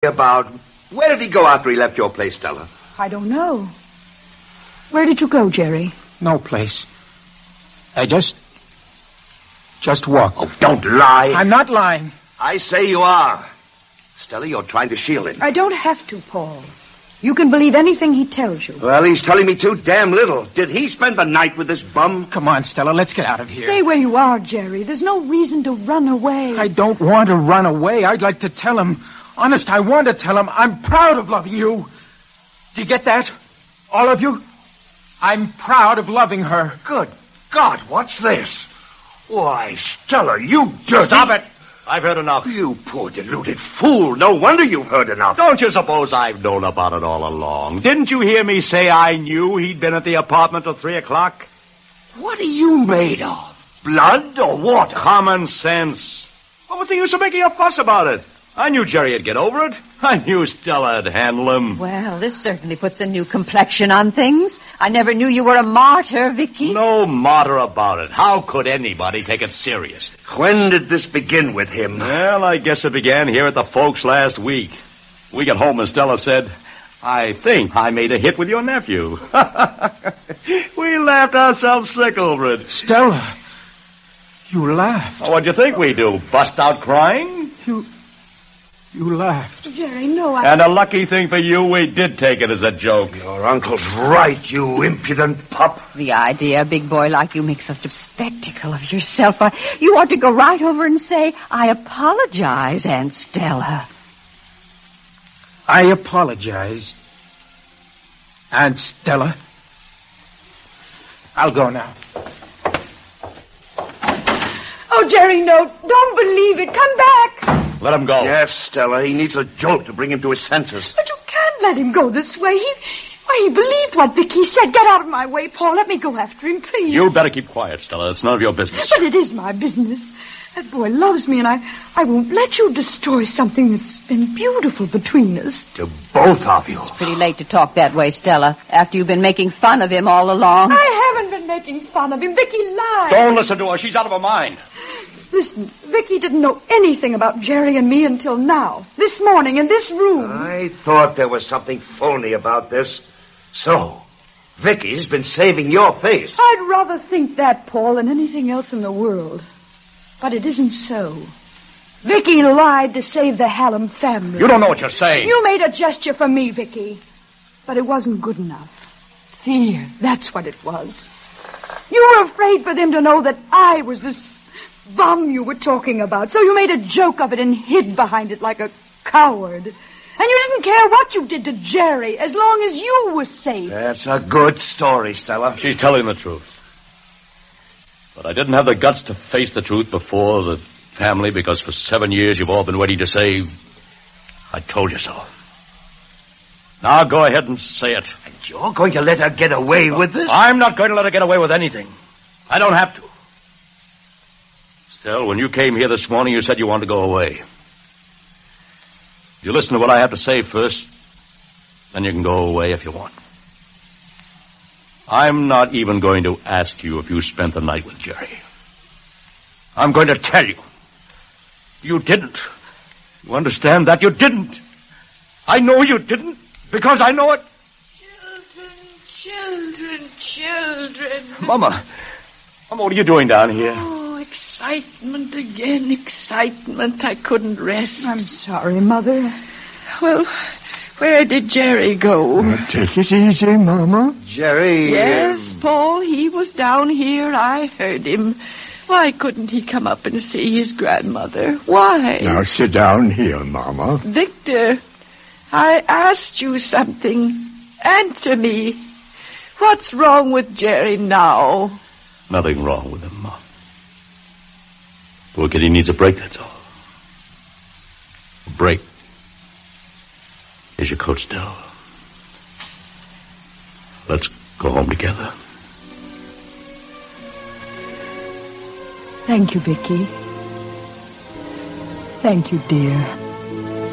about? Where did he go after he left your place, Stella? I don't know. Where did you go, Jerry? No place. I just walked. Oh, don't lie. I'm not lying. I say you are. Stella, you're trying to shield him. I don't have to, Paul. You can believe anything he tells you. Well, he's telling me too damn little. Did he spend the night with this bum? Come on, Stella, let's get out of here. Stay where you are, Jerry. There's no reason to run away. I don't want to run away. I'd like to tell him. Honest, I want to tell him I'm proud of loving you. Do you get that? All of you? I'm proud of loving her. Good God, what's this? Why, Stella, you dirty... Stop it! I've heard enough. You poor deluded fool. No wonder you've heard enough. Don't you suppose I've known about it all along? Didn't you hear me say I knew he'd been at the apartment till 3 o'clock? What are you made of? Blood or water? Common sense. What was the use of making a fuss about it? I knew Jerry'd get over it. I knew Stella'd handle him. Well, this certainly puts a new complexion on things. I never knew you were a martyr, Vicky. No martyr about it. How could anybody take it serious? When did this begin with him? Well, I guess it began here at the folks last week. We got home and Stella said, I think I made a hit with your nephew. We laughed ourselves sick over it. Stella, you laughed. Oh, what'd you think we do? Bust out crying? You laughed. Jerry, no, And a lucky thing for you, we did take it as a joke. Your uncle's right, you impudent pup. The idea a big boy like you makes such a spectacle of yourself. You ought to go right over and say, I apologize, Aunt Stella. I apologize, Aunt Stella. I'll go now. Oh, Jerry, no. Don't believe it. Come back. Let him go. Yes, Stella, he needs a jolt to bring him to his senses. But you can't let him go this way. He believed what Vicky said. Get out of my way, Paul. Let me go after him, please. You better keep quiet, Stella. It's none of your business. But it is my business. That boy loves me, and I won't let you destroy something that's been beautiful between us. To both of you. It's pretty late to talk that way, Stella, after you've been making fun of him all along. I haven't been making fun of him. Vicky lied. Don't listen to her. She's out of her mind. Listen, Vicky didn't know anything about Jerry and me until now. This morning in this room. I thought there was something phony about this. So, Vicky's been saving your face. I'd rather think that, Paul, than anything else in the world. But it isn't so. Vicky lied to save the Hallam family. You don't know what you're saying. You made a gesture for me, Vicky. But it wasn't good enough. Fear, that's what it was. You were afraid for them to know that I was this bum you were talking about. So you made a joke of it and hid behind it like a coward. And you didn't care what you did to Jerry as long as you were safe. That's a good story, Stella. She's telling the truth. But I didn't have the guts to face the truth before the family because for 7 years you've all been waiting to say, I told you so. Now go ahead and say it. And you're going to let her get away with this? I'm not going to let her get away with anything. I don't have to. Still, when you came here this morning, you said you wanted to go away. You listen to what I have to say first, then you can go away if you want. I'm not even going to ask you if you spent the night with Jerry. I'm going to tell you. You didn't. You understand that? You didn't. I know you didn't, because I know it. Children. Mama, what are you doing down here? Oh, excitement again, excitement. I couldn't rest. I'm sorry, Mother. Well, where did Jerry go? Take it easy, Mama. Jerry... Yes, Paul, he was down here. I heard him. Why couldn't he come up and see his grandmother? Why? Now sit down here, Mama. Victor, I asked you something. Answer me. What's wrong with Jerry now? Nothing wrong with him, Mom. Poor kid, he needs a break, that's all. A break. Here's your coat, Stella. Let's go home together. Thank you, Vicky. Thank you, dear.